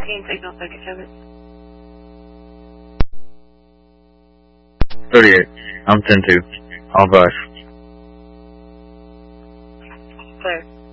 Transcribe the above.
14 signal 37. 38. I'm 10-2. All 5. Clear.